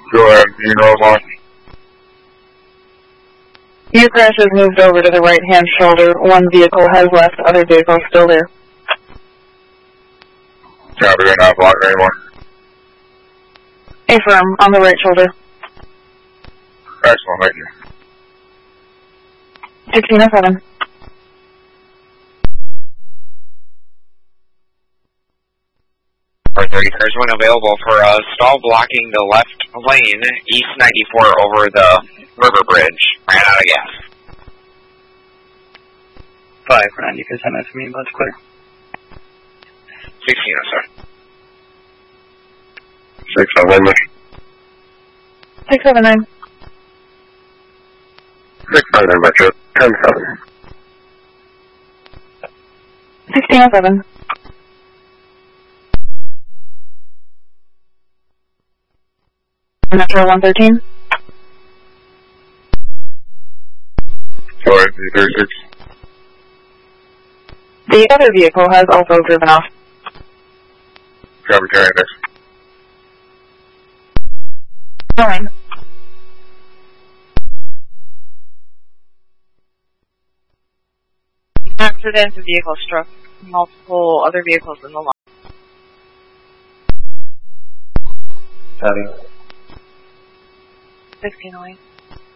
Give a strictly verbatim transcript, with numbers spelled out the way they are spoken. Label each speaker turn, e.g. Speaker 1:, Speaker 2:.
Speaker 1: Go ahead, you know what?
Speaker 2: Your crash has moved over to the right-hand shoulder. One vehicle has left, other vehicles still there.
Speaker 1: Copy, they're not blocked anymore.
Speaker 2: Affirm, on the right shoulder.
Speaker 1: Excellent, thank you.
Speaker 2: sixteen oh seven.
Speaker 3: thirty cars went available for a stall blocking the left lane, East ninety-four over the river bridge. Ran out of gas.
Speaker 4: five for ninety, you can send that to me, but it's clear.
Speaker 3: sixteen oh seven.
Speaker 1: Six on one mission.
Speaker 2: six seven nine.
Speaker 1: Six nine nine Metro. Ten seven.
Speaker 2: sixteen oh seven. Metro one thirteen.
Speaker 1: Go ahead, D thirty-six.
Speaker 2: The other vehicle has also driven off.
Speaker 1: Copy, carry next.
Speaker 2: Going.
Speaker 5: Accident, a vehicle struck multiple other vehicles in the line.
Speaker 4: Copy.
Speaker 5: sixteen oh eight.